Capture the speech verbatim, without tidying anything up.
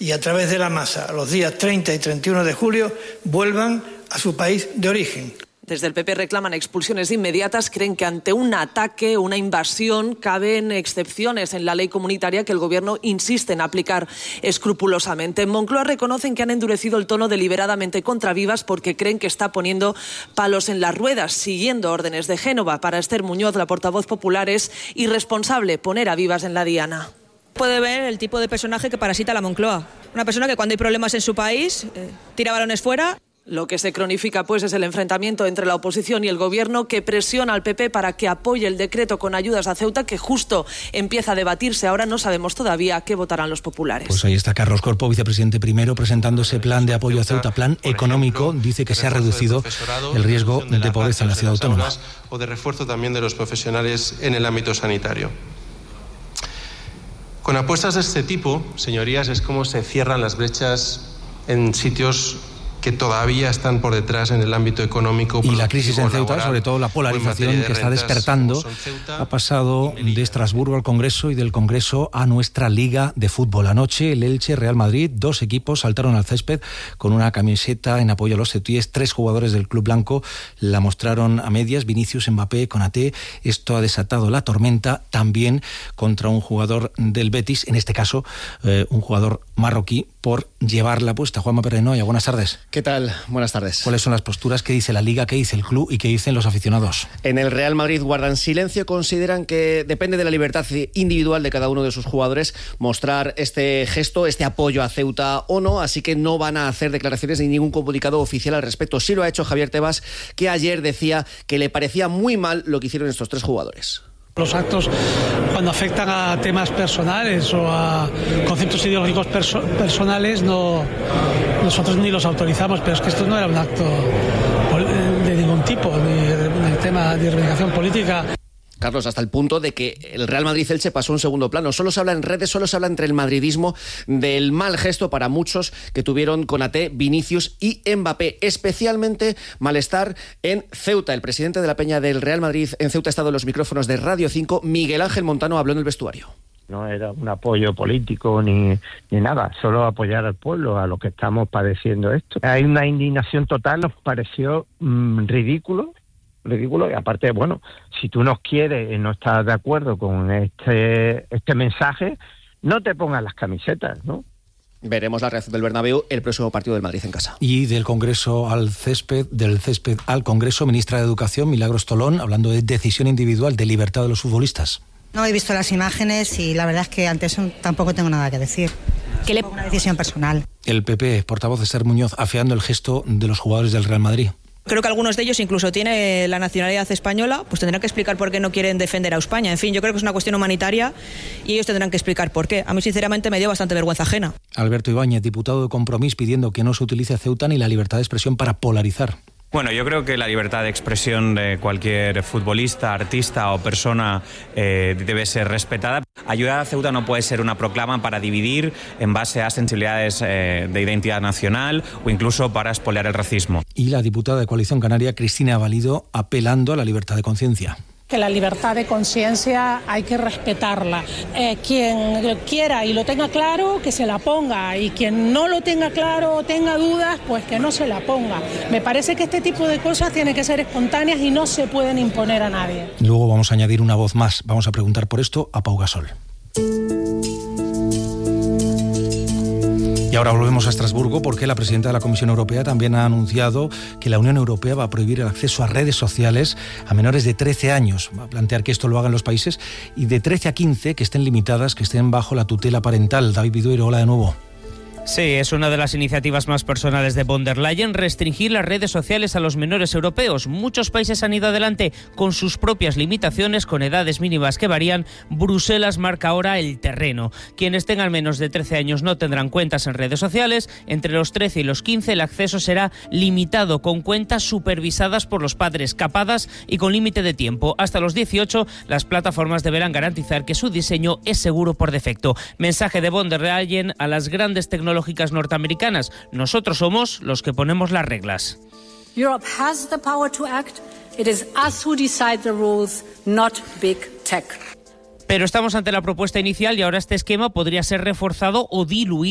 y a través de la masa los días treinta y treinta y uno de julio vuelvan a su país de origen. Desde el P P reclaman expulsiones inmediatas, creen que ante un ataque, una invasión, caben excepciones en la ley comunitaria que el Gobierno insiste en aplicar escrupulosamente. En Moncloa reconocen que han endurecido el tono deliberadamente contra Vivas porque creen que está poniendo palos en las ruedas, siguiendo órdenes de Génova. Para Esther Muñoz, la portavoz popular, es irresponsable poner a Vivas en la diana. Puede ver el tipo de personaje que parasita la Moncloa. Una persona que cuando hay problemas en su país, eh, tira balones fuera. Lo que se cronifica, pues, es el enfrentamiento entre la oposición y el Gobierno, que presiona al P P para que apoye el decreto con ayudas a Ceuta, que justo empieza a debatirse. Ahora no sabemos todavía qué votarán los populares. Pues ahí está Carlos Corpo, vicepresidente primero, presentando ese plan de apoyo a Ceuta, plan económico. Dice que se ha reducido el riesgo de pobreza en la ciudad autónoma. O de refuerzo también de los profesionales en el ámbito sanitario. Con apuestas de este tipo, señorías, es como se cierran las brechas en sitios que todavía están por detrás en el ámbito económico. Y la crisis en Ceuta, sobre todo la polarización que está despertando, ha pasado de Estrasburgo al Congreso y del Congreso a nuestra Liga de Fútbol. Anoche el Elche, Real Madrid, dos equipos saltaron al césped con una camiseta en apoyo a los ceutíes. Tres jugadores del club blanco la mostraron a medias, Vinicius, Mbappé, Konaté. Esto ha desatado la tormenta también contra un jugador del Betis, en este caso eh, un jugador marroquí, por llevarla puesta. Juanma Perrenoya, buenas tardes. ¿Qué tal? Buenas tardes. ¿Cuáles son las posturas? ¿Qué dice la Liga? ¿Qué dice el club? ¿Y qué dicen los aficionados? En el Real Madrid guardan silencio, consideran que depende de la libertad individual de cada uno de sus jugadores mostrar este gesto, este apoyo a Ceuta o no, así que no van a hacer declaraciones ni ningún comunicado oficial al respecto. Sí lo ha hecho Javier Tebas, que ayer decía que le parecía muy mal lo que hicieron estos tres jugadores. Los actos, cuando afectan a temas personales o a conceptos ideológicos perso- personales, no, nosotros ni los autorizamos, pero es que esto no era un acto de ningún tipo, ni de tema de reivindicación política. Carlos, hasta el punto de que el Real Madrid-Elche pasó a un segundo plano. Solo se habla en redes, solo se habla entre el madridismo del mal gesto para muchos que tuvieron Konaté, Vinicius y Mbappé. Especialmente malestar en Ceuta. El presidente de la Peña del Real Madrid en Ceuta ha estado en los micrófonos de Radio cinco. Miguel Ángel Montano habló en el vestuario. No era un apoyo político ni, ni nada, solo apoyar al pueblo, a los que estamos padeciendo esto. Hay una indignación total, nos pareció mmm, ridículo. ridículo y aparte, bueno, si tú no quieres y no estás de acuerdo con este este mensaje, no te pongas las camisetas, ¿no? Veremos la reacción del Bernabéu el próximo partido del Madrid en casa. Y del Congreso al césped, del césped al Congreso, ministra de Educación, Milagros Tolón, hablando de decisión individual, de libertad de los futbolistas. No he visto las imágenes y la verdad es que ante eso tampoco tengo nada que decir. Que le una decisión personal. El P P, portavoz de Esther Muñoz, afeando el gesto de los jugadores del Real Madrid. Creo que algunos de ellos incluso tienen la nacionalidad española, pues tendrán que explicar por qué no quieren defender a España. En fin, yo creo que es una cuestión humanitaria y ellos tendrán que explicar por qué. A mí, sinceramente, me dio bastante vergüenza ajena. Alberto Ibáñez, diputado de Compromís, pidiendo que no se utilice a Ceuta ni la libertad de expresión para polarizar. Bueno, yo creo que la libertad de expresión de cualquier futbolista, artista o persona eh, debe ser respetada. Ayudar a Ceuta no puede ser una proclama para dividir en base a sensibilidades eh, de identidad nacional o incluso para expoliar el racismo. Y la diputada de Coalición Canaria, Cristina Valido, apelando a la libertad de conciencia. Que la libertad de conciencia hay que respetarla. Eh, quien quiera y lo tenga claro, que se la ponga. Y quien no lo tenga claro o tenga dudas, pues que no se la ponga. Me parece que este tipo de cosas tienen que ser espontáneas y no se pueden imponer a nadie. Luego vamos a añadir una voz más. Vamos a preguntar por esto a Pau Gasol. Y ahora volvemos a Estrasburgo porque la presidenta de la Comisión Europea también ha anunciado que la Unión Europea va a prohibir el acceso a redes sociales a menores de trece años. Va a plantear que esto lo hagan los países y de trece a quince que estén limitadas, que estén bajo la tutela parental. David Viduero, hola de nuevo. Sí, es una de las iniciativas más personales de von der Leyen, restringir las redes sociales a los menores europeos. Muchos países han ido adelante con sus propias limitaciones, con edades mínimas que varían. Bruselas marca ahora el terreno. Quienes tengan menos de trece años no tendrán cuentas en redes sociales. Entre los trece y los quince el acceso será limitado, con cuentas supervisadas por los padres, capadas y con límite de tiempo. Hasta los dieciocho, las plataformas deberán garantizar que su diseño es seguro por defecto. Mensaje de von der Leyen a las grandes tecnologías tecnológicas norteamericanas. Nosotros somos los que ponemos las reglas. Europe has the power to act. It is us who decide the rules, not big tech. Pero estamos ante la propuesta inicial y ahora este esquema podría ser reforzado o diluido.